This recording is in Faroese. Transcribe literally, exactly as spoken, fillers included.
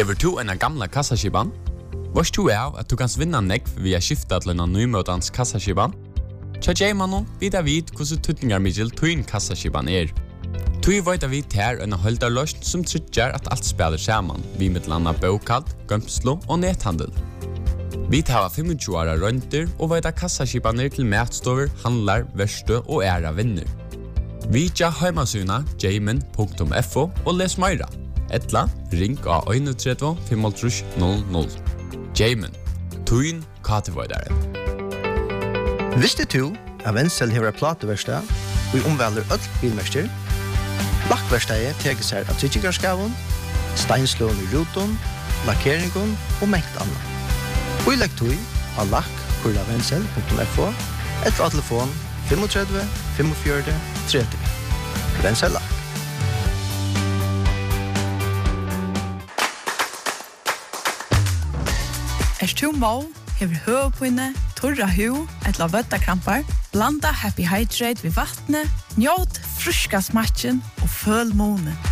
Hever du en gamla kassaskiban? Vars du er at du kan vinna nekv via skifta til en nymøtans kassaskiban? Tja J-mannen vidar vid hvordan tutningar middel tuin kassaskiban er. Tui veit vi ter en holdarløst som tryggjar at alt spelar saman, vi mittlanda bokald, gømslo og nethandel. Vi tar tjúgu åra rønter og veit at kassaskibaner til matstover, handlar, verste og æra vinner. Vi tja heimasuna jamin punktum f o og les meira. Etla, ring av einogtretivu femogtrýss null null. Jamin, tuin katevoidare. Visste du at Wenzel hever plateverstad og i omvelder öll bilmester? Lakkverstadet teker seg av tryggingarskavun, steinslån i ruton, lakkeringen og mengt annet. Og i lektoi av lakk kurla wenzel punktum f o etter av telefon trettifem, fyrtifem, tretti. Wenzel lakk. Er du må, hever høvepinne, torra hu, etla vøttakrampar, blanda Happy Hydrate ved vattnet, njåt fruska smatchen og føl månen.